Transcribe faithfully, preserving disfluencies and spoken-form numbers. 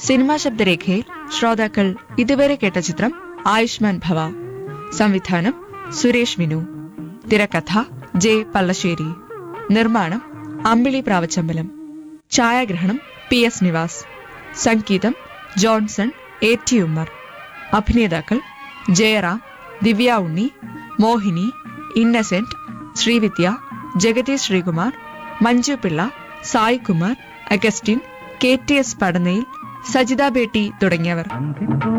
Cinema ശബ്ദരേഖയിൽ ശ്രോതാക്കൾ ഇതുവരെ കേട്ട ചിത്രം ആയുഷ്മാൻ ഭവ. സംവിധാനം സുരേഷ് വിനു. തിരക്കഥ ജെ പള്ളശ്ശേരി. നിർമ്മാണം അമ്പിളി പ്രാവച്ചമ്പലം. ഛായാഗ്രഹണം പി എസ് നിവാസ്. സംഗീതം ജോൺസൺ എ ടി ഉമ്മർ. അഭിനേതാക്കൾ ജയറാം, ദിവ്യ ഉണ്ണി, മോഹിനി, Innocent, Srividya, Jagathy Sreekumar, Manju Pillai, Sai Kumar, Augustine, K T S പടനയിൽ, Sajitha Beti തുടങ്ങിയവർ.